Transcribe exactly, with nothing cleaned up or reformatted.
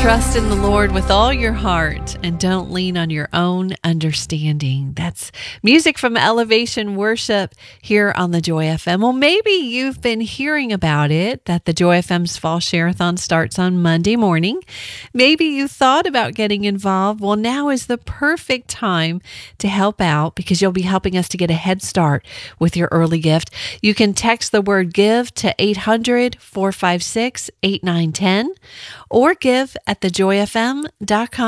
Trust in the Lord with all your heart and don't lean on your own understanding. That's music from Elevation Worship here on the Joy F M. Well, maybe you've been hearing about it, that the Joy F M's Fall Share-a-thon starts on Monday morning. Maybe you thought about getting involved. Well, now is the perfect time to help out because you'll be helping us to get a head start with your early gift. You can text the word GIVE to eight hundred, four five six, eight nine one zero or give at the joy f m dot com.